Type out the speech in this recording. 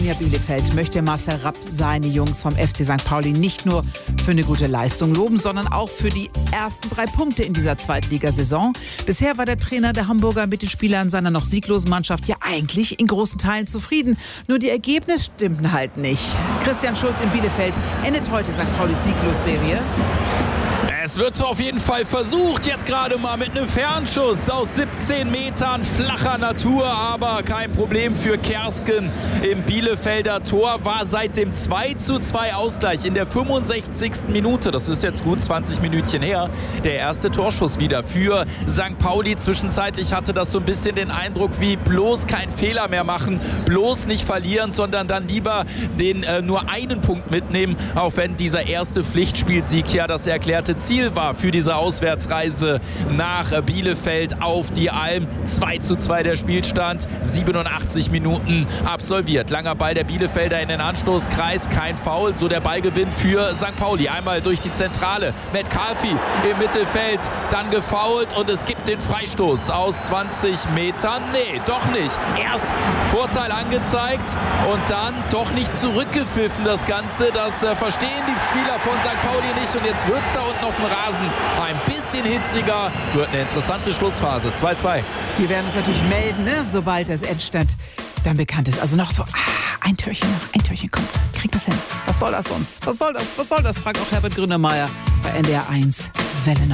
Bielefeld möchte Marcel Rapp seine Jungs vom FC St. Pauli nicht nur für eine gute Leistung loben, sondern auch für die ersten 3 Punkte in dieser Zweitligasaison. Bisher war der Trainer der Hamburger mit den Spielern seiner noch sieglosen Mannschaft ja eigentlich in großen Teilen zufrieden. Nur die Ergebnisse stimmten halt nicht. Christian Schulz in Bielefeld endet heute St. Paulis Sieglosserie. Es wird auf jeden Fall versucht, jetzt gerade mal mit einem Fernschuss aus 17 Metern flacher Natur, aber kein Problem für Kersken im Bielefelder Tor. War seit dem 2:2 Ausgleich in der 65. Minute, das ist jetzt gut 20 Minütchen her, der erste Torschuss wieder für St. Pauli. Zwischenzeitlich hatte das so ein bisschen den Eindruck, wie bloß keinen Fehler mehr machen, bloß nicht verlieren, sondern dann lieber den nur einen Punkt mitnehmen, auch wenn dieser erste Pflichtspielsieg ja das erklärte Ziel war für diese Auswärtsreise nach Bielefeld auf die Alm. 2:2 der Spielstand, 87 Minuten absolviert. Langer Ball der Bielefelder in den Anstoßkreis, kein Foul, so der Ballgewinn für St. Pauli. Einmal durch die Zentrale, Metcalfe im Mittelfeld, dann gefoult und es gibt den Freistoß aus 20 Metern. Nee, doch nicht. Erst Vorteil angezeigt und dann doch nicht zurückgepfiffen das Ganze. Das verstehen die Spieler von St. Pauli nicht und jetzt wird es da unten auf dem Rasen ein bisschen hitziger. Wird eine interessante Schlussphase. 2:2. Wir werden uns natürlich melden, ne, sobald das Endstand dann bekannt ist. Also noch so ein Türchen kommt. Kriegt das hin? Was soll das sonst? Was soll das? Fragt auch Herbert Grönemeyer bei NDR 1 Welle.